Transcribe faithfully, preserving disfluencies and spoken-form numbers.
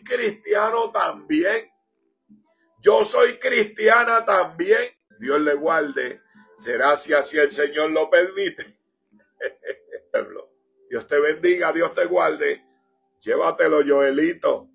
soy cristiano también. Yo soy cristiana también. Dios le guarde. Será si así el Señor lo permite. Dios te bendiga, Dios te guarde. Llévatelo, Joelito.